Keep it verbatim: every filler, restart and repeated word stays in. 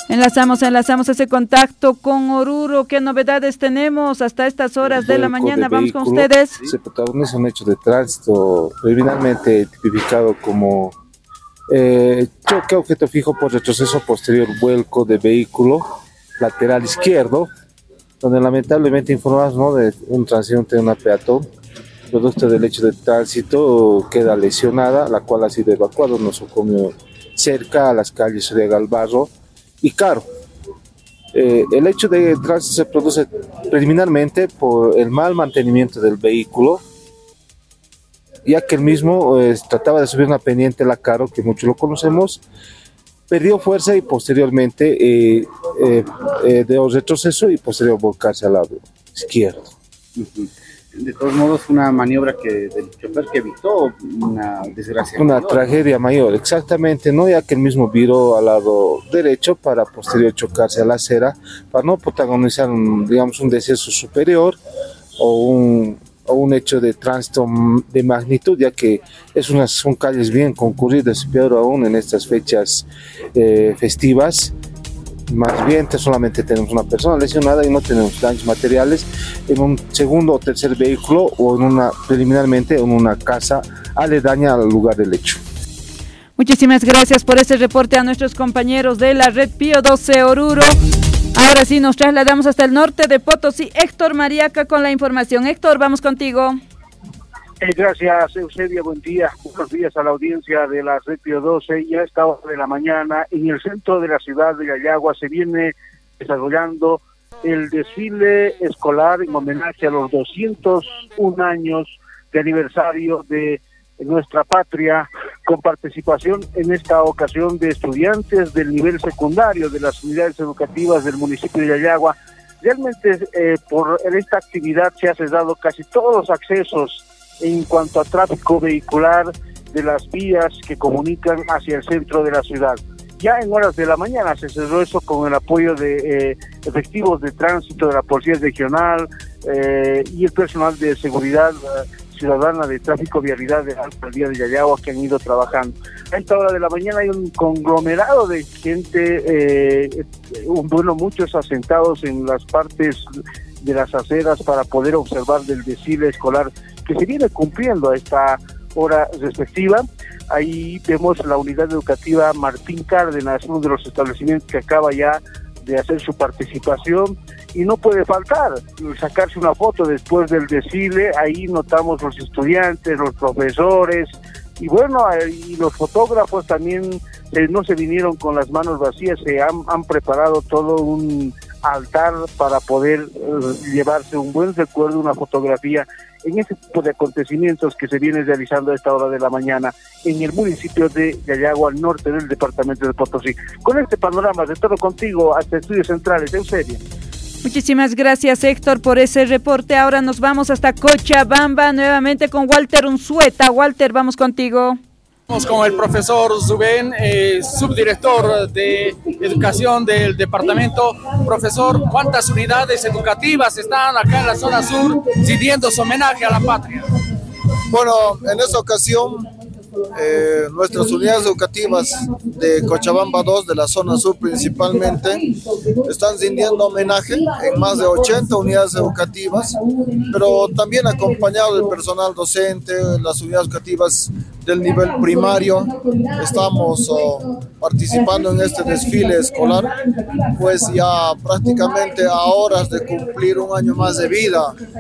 Enlazamos, enlazamos ese contacto con Oruro. ¿Qué novedades tenemos hasta estas horas de la mañana? De Vamos con ustedes. Se protagoniza un hecho de tránsito preliminarmente tipificado como eh, choque objeto fijo por retroceso posterior, vuelco de vehículo lateral izquierdo, donde lamentablemente informamos, ¿no?, de un transeúnte de una peatón. Producto del hecho de tránsito queda lesionada, la cual ha sido evacuada, nosocomio cerca a las calles de Galvarro y Caro. Eh, el hecho de tránsito se produce preliminarmente por el mal mantenimiento del vehículo, ya que el mismo eh, trataba de subir una pendiente, la Caro, que muchos lo conocemos, perdió fuerza y posteriormente eh, eh, eh, dio retroceso y posterior volcarse al lado izquierdo. Uh-huh. De todos modos, una maniobra que del chofer que evitó una desgracia. Una mayor. tragedia mayor, exactamente, ¿no? Ya que el mismo viró al lado derecho para posterior chocarse a la acera, para no protagonizar, un, digamos, un deceso superior o un, o un hecho de tránsito de magnitud, ya que es unas, son calles bien concurridas, peor aún en estas fechas eh, festivas. Más bien solamente tenemos una persona lesionada y no tenemos daños materiales en un segundo o tercer vehículo o en una, preliminarmente en una casa aledaña al lugar del hecho. Muchísimas gracias por ese reporte a nuestros compañeros de la red Pío doce Oruro. Ahora sí nos trasladamos hasta el norte de Potosí. Héctor Mariaca con la información. Héctor, vamos contigo. Eh, gracias, Eusebia, buen día. Buenos días a la audiencia de la red Pío doce. Ya a esta hora de la mañana, en el centro de la ciudad de Yayagua, se viene desarrollando el desfile escolar en homenaje a los doscientos un años de aniversario de nuestra patria, con participación en esta ocasión de estudiantes del nivel secundario de las unidades educativas del municipio de Yayagua. Realmente eh, por esta actividad se han dado casi todos los accesos en cuanto a tráfico vehicular de las vías que comunican hacia el centro de la ciudad. Ya en horas de la mañana se cerró eso con el apoyo de eh, efectivos de tránsito de la Policía Regional eh, y el personal de seguridad eh, ciudadana de tráfico vialidad de la Alcaldía de Yayagua, que han ido trabajando. A esta hora de la mañana hay un conglomerado de gente, eh, un bueno, muchos asentados en las partes de las aceras para poder observar del desfile escolar que se viene cumpliendo a esta hora respectiva. Ahí vemos la unidad educativa Martín Cárdenas, uno de los establecimientos que acaba ya de hacer su participación, y no puede faltar sacarse una foto después del desfile. Ahí notamos los estudiantes, los profesores, y bueno, y los fotógrafos también eh, no se vinieron con las manos vacías, se han, han preparado todo un altar para poder uh, llevarse un buen recuerdo, una fotografía en ese tipo de acontecimientos que se viene realizando a esta hora de la mañana en el municipio de Yayagua, al norte del departamento de Potosí. Con este panorama, retorno contigo hasta Estudios Centrales. Eusebia. Muchísimas gracias, Héctor, por ese reporte. Ahora nos vamos hasta Cochabamba, nuevamente con Walter Unzueta. Walter, vamos contigo. Estamos con el profesor Zubén, eh, subdirector de educación del departamento. Profesor, ¿cuántas unidades educativas están acá en la zona sur rindiendo su homenaje a la patria? Bueno, en esta ocasión, eh, nuestras unidades educativas de Cochabamba dos, de la zona sur principalmente, están rindiendo homenaje en más de ochenta unidades educativas, pero también acompañado del personal docente, las unidades educativas del nivel primario. Estamos oh, participando en este desfile escolar, pues ya prácticamente a horas de cumplir un año más de vida